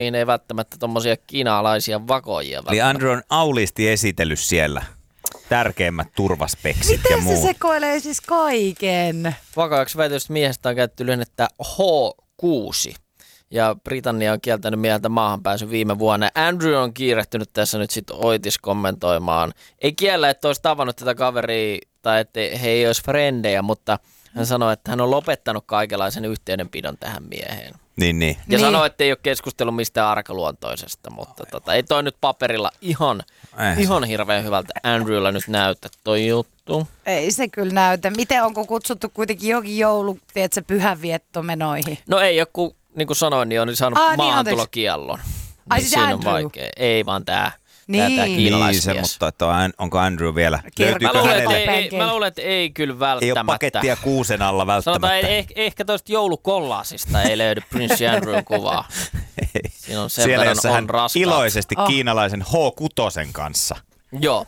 niin ei välttämättä tommosia kiinalaisia vakoijia. Eli Andrew on auliisti esitellyt siellä tärkeimmät turvaspeksit ja Miten muut. se sekoilee siis kaiken? Vakoajaksi väitöstä miehestä on käytetty lyhennettä H6. Ja Britannia on kieltänyt mieheltä maahanpääsyn viime vuonna. Andrew on kiirehtynyt tässä nyt sitten Oitis kommentoimaan. Ei kiellä, että olisi tavannut tätä kaveria tai että he ei olisi frendejä, mutta hän sanoi, että hän on lopettanut kaikenlaisen yhteydenpidon tähän mieheen. Niin. Ja sanoi, että ei ole keskustellut mistään arkaluontoisesta, mutta ei toi nyt paperilla ihan hirveän hyvältä Andrewlla nyt näytä toi juttu. Ei se kyllä näytä. Miten onko kutsuttu kuitenkin jokin joulu, tiedätkö, pyhänviettomenoihin? No ei joku, niin kuin sanoin, niin on saanut maahantulokiellon. Ai Niin siis siinä Andrew. on vaikea. Ei vaan tää Niin. kiinalaismies. Se, mutta että onko Andrew vielä? Kirkko. Mä luulen, että ei kyllä välttämättä. Ei ole pakettia kuusen alla välttämättä. Sanotaan, ehkä toista joulukollaasista ei löydy Prince Andrew kuvaa. Siinä on sen siellä, verran jossa hän on raskaat. iloisesti kiinalaisen H6 kanssa. Joo.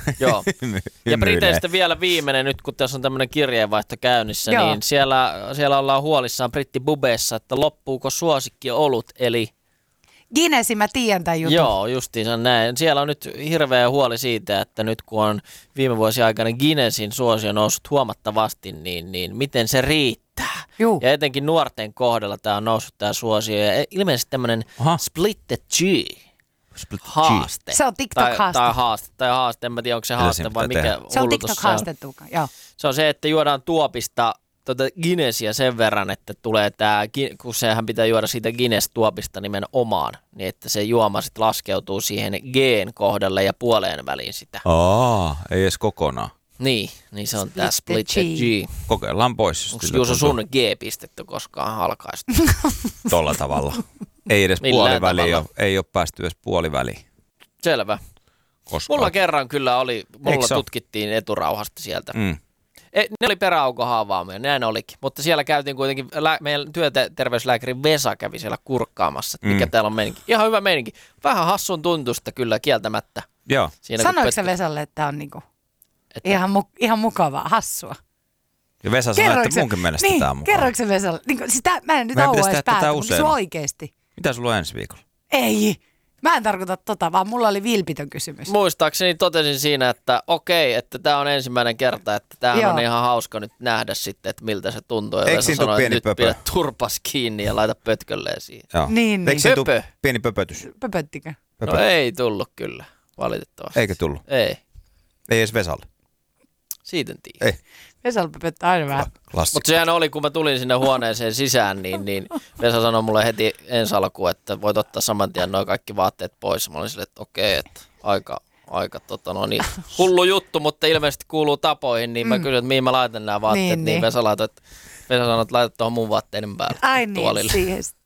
Ja Briteistä vielä viimeinen, nyt kun tässä on tämmöinen kirjeenvaihto käynnissä, niin siellä ollaan huolissaan brittibubeissa, että loppuuko suosikki olut, eli Guinness, mä tiedän tämän jutun. joo, justiinsa näin. Siellä on nyt hirveä huoli siitä, että nyt kun on viime vuosien aikana Guinnessin suosio noussut huomattavasti, niin miten se riittää? Juu. Ja etenkin nuorten kohdalla tämä on noussut tämä suosio. Ja ilmeisesti tämmöinen split the G haaste. Se on TikTok-haaste. Tai haaste, en mä tiedä onko se haaste vai mikä se on hullutus TikTok-haaste, Tuukka, joo. Se on se, että juodaan tuopista Guinnessia sen verran, että tulee tämä, kun sehän pitää juoda siitä Guinness-tuopista nimenomaan, niin että se juoma sitten laskeutuu siihen G:n kohdalle ja puoleen väliin sitä. Ei edes kokonaan. Niin se on tämä split the G. Kokeillaan pois. Onko Juuso sun G-pistetty koskaan halkaistu? Tolla tavalla. Ei edes puoliväliin, ei ole päästy edes puoliväliin. Selvä. Koskaan. Mulla kerran kyllä oli, tutkittiin eturauhasta sieltä. Ne oli peräaukon haavaamia, näin olikin. Mutta siellä käytiin kuitenkin, meidän työterveyslääkäri Vesa kävi siellä kurkkaamassa, että mikä täällä on meininki. Ihan hyvä meininki. Vähän hassun tuntusta kyllä kieltämättä. Joo. Sanoiko sä Vesalle, että on niinku ihan mukavaa, hassua? Ja Vesa sanoi, että munkin mielestä tämä on mukavaa. Kerroiko se Vesalle? Mä en nyt halua edes päätä, mutta se oikeesti. Mitä sulla on ensi viikolla? Ei. Mä en tarkoita vaan mulla oli vilpitön kysymys. Muistaakseni totesin siinä, että okei, että tämä on ensimmäinen kerta, että tämä on ihan hauska nyt nähdä sitten, että miltä se tuntuu. Eikö siinä tule pieni pöpö? Nyt pidä turpas kiinni ja laita pötkölleen siihen. Joo. Niin. Eikö siinä tule pieni pöpötys? Pöpöttikö? No ei tullut kyllä, valitettavasti. Eikö tullut? Ei. Ei edes Vesalle? Siitä en tiedä. Ei. Vesalle pöpöttää aina vähän. Mutta sehän oli, kun mä tulin sinne huoneeseen sisään, niin Vesa sanoi mulle heti ensi alkuun, että voit ottaa saman tien nuo kaikki vaatteet pois. Mä olin silleen, että okei, että aika hullu juttu, mutta ilmeisesti kuuluu tapoihin, niin mä kysyin, että mihin mä laitan nämä vaatteet, niin Vesa sanoi, että laita tuohon mun vaatteiden päälle Ai niin, tuolille. siihen.